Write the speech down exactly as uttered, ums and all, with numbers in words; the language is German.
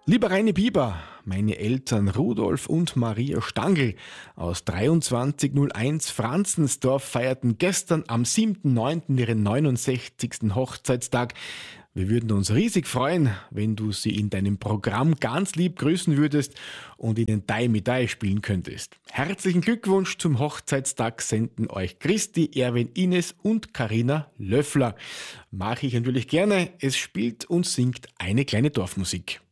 Lieber Reine Bieber, meine Eltern Rudolf und Maria Stangl aus dreiundzwanzig null eins Franzensdorf feierten gestern am siebten neunten ihren neunundsechzigsten Hochzeitstag. Wir würden uns riesig freuen, wenn du sie in deinem Programm ganz lieb grüßen würdest und ihnen Dai mit Dai spielen könntest. Herzlichen Glückwunsch zum Hochzeitstag senden euch Christi, Erwin, Ines und Karina Löffler. Mache ich natürlich gerne. Es spielt und singt eine kleine Dorfmusik.